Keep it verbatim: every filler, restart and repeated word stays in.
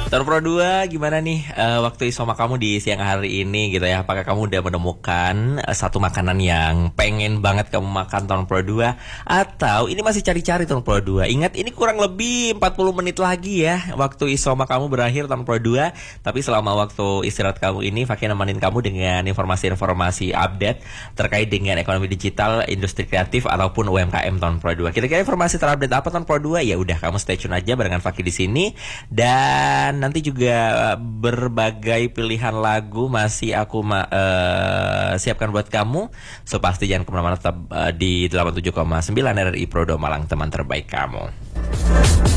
Tahun Pro dua gimana nih uh, waktu isoma kamu di siang hari ini gitu ya? Apakah kamu udah menemukan uh, satu makanan yang pengen banget kamu makan tahun Pro dua? Atau ini masih cari-cari tahun Pro dua? Ingat ini kurang lebih empat puluh menit lagi ya waktu isoma kamu berakhir tahun Pro dua. Tapi selama waktu istirahat kamu ini Fakih nemenin kamu dengan informasi-informasi update terkait dengan ekonomi digital, industri kreatif ataupun U M K M tahun Pro dua. Kira-kira informasi terupdate apa tahun Pro dua? Ya udah kamu stay tune aja barengan Fakih di sini. Dan nanti juga berbagai pilihan lagu masih aku ma- uh, siapkan buat kamu. So pasti jangan kemana-mana, tetap uh, di delapan puluh tujuh koma sembilan R R I Pro dua Malang, teman terbaik kamu.